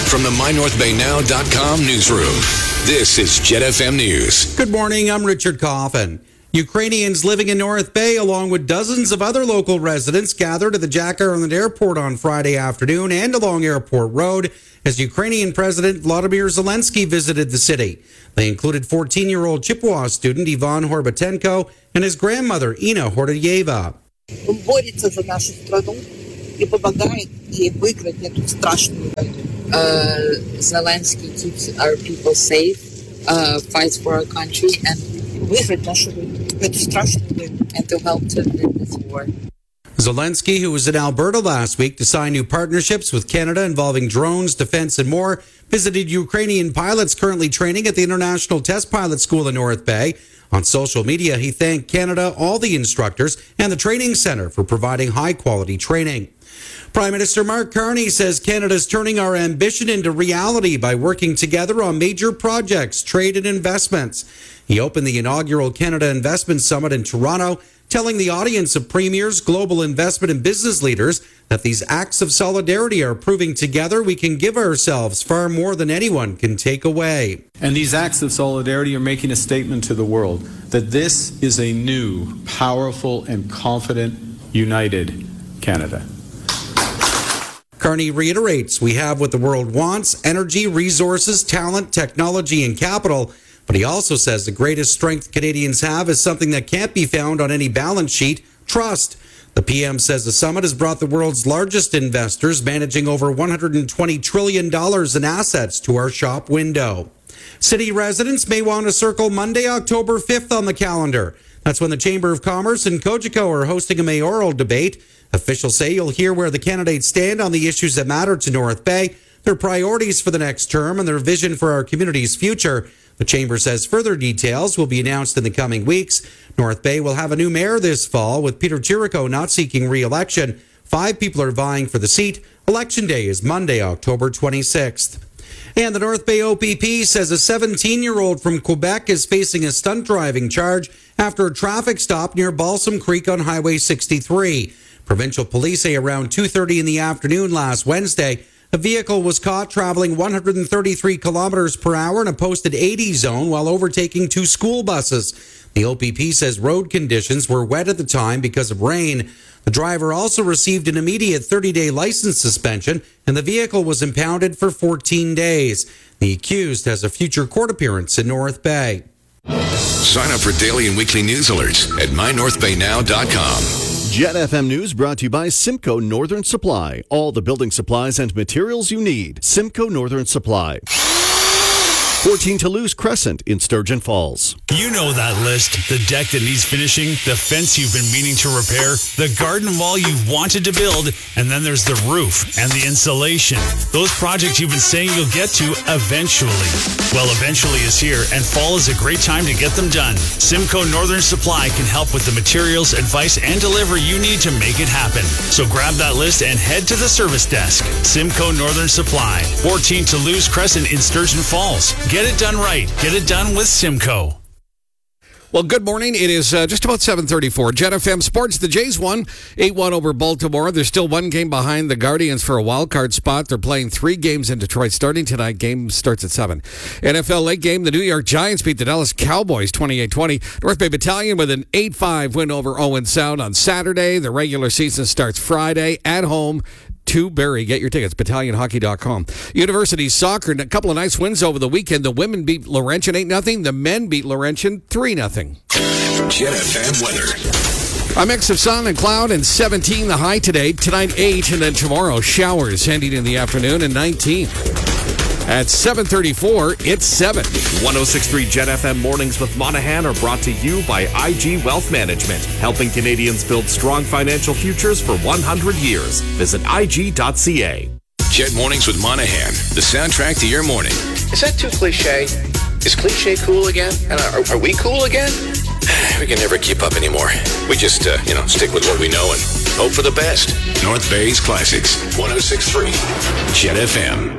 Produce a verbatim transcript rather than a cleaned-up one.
From the my north bay now dot com newsroom, this is Jet F M News. Good morning, I'm Richard Coffin. Ukrainians living in North Bay, along with dozens of other local residents, gathered at the Jack Ireland Airport on Friday afternoon and along Airport Road as Ukrainian President Volodymyr Zelensky visited the city. They included fourteen-year-old Chippewa student Ivan Horbatenko and his grandmother, Ina Hordyeva. Борется за нашу страну и помогает ей выиграть эту страшную войну. Zelensky keeps our people safe, uh, fights for our country, and выиграть нашу войну, эту страшную войну. And to help to win this war. Zelensky, who was in Alberta last week to sign new partnerships with Canada involving drones, defense, and more, visited Ukrainian pilots currently training at the International Test Pilot School in North Bay. On social media, he thanked Canada, all the instructors, and the training centre for providing high-quality training. Prime Minister Mark Carney says Canada's turning our ambition into reality by working together on major projects, trade, and investments. He opened the inaugural Canada Investment Summit in Toronto, telling the audience of premiers, global investment, and business leaders that these acts of solidarity are proving together we can give ourselves far more than anyone can take away. And these acts of solidarity are making a statement to the world that this is a new, powerful, and confident, united Canada. Carney reiterates we have what the world wants: energy, resources, talent, technology, and capital. But he also says the greatest strength Canadians have is something that can't be found on any balance sheet: trust. The P M says the summit has brought the world's largest investors, managing over one hundred twenty trillion dollars in assets, to our shop window. City residents may want to circle Monday, October fifth on the calendar. That's when the Chamber of Commerce and Cogeco are hosting a mayoral debate. Officials say you'll hear where the candidates stand on the issues that matter to North Bay, their priorities for the next term, and their vision for our community's future. The Chamber says further details will be announced in the coming weeks. North Bay will have a new mayor this fall, with Peter Chirico not seeking re-election. Five people are vying for the seat. Election day is Monday, October twenty-sixth. And the North Bay O P P says a seventeen-year-old from Quebec is facing a stunt driving charge after a traffic stop near Balsam Creek on Highway sixty-three. Provincial police say around two thirty in the afternoon last Wednesday, a vehicle was caught traveling one hundred thirty-three kilometers per hour in a posted eighty zone while overtaking two school buses. The O P P says road conditions were wet at the time because of rain. The driver also received an immediate thirty-day license suspension, and the vehicle was impounded for fourteen days. The accused has a future court appearance in North Bay. Sign up for daily and weekly news alerts at my north bay now dot com. Jet F M News brought to you by Simcoe Northern Supply. All the building supplies and materials you need. Simcoe Northern Supply. fourteen Toulouse Crescent in Sturgeon Falls. You know that list. The deck that needs finishing, the fence you've been meaning to repair, the garden wall you've wanted to build, and then there's the roof and the insulation. Those projects you've been saying you'll get to eventually. Well, eventually is here, and fall is a great time to get them done. Simcoe Northern Supply can help with the materials, advice, and delivery you need to make it happen. So grab that list and head to the service desk. Simcoe Northern Supply, fourteen Toulouse Crescent in Sturgeon Falls. Get it done right. Get it done with Simcoe. Well, good morning. It is uh, just about seven thirty-four. Jet F M Sports. The Jays won eight one over Baltimore. They're still one game behind the Guardians for a wild card spot. They're playing three games in Detroit starting tonight. Game starts at seven. N F L late game. The New York Giants beat the Dallas Cowboys twenty-eight twenty. North Bay Battalion with an eight five win over Owen Sound on Saturday. The regular season starts Friday at home to Barrie. Get your tickets, battalion hockey dot com. University soccer, a couple of nice wins over the weekend. The women beat Laurentian eight nothing. The men beat Laurentian three nothing. Jet F M weather. A mix of sun and cloud and seventeen the high today. Tonight eight, and then tomorrow showers ending in the afternoon and nineteen. At seven thirty-four, it's seven. one oh six point three Jet F M Mornings with Monahan are brought to you by I G Wealth Management, helping Canadians build strong financial futures for one hundred years. Visit I G dot C A. Jet Mornings with Monahan, the soundtrack to your morning. Is that too cliche? Is cliche cool again? And are, are we cool again? We can never keep up anymore. We just, uh, you know, stick with what we know and hope for the best. North Bay's Classics, one oh six point three Jet F M.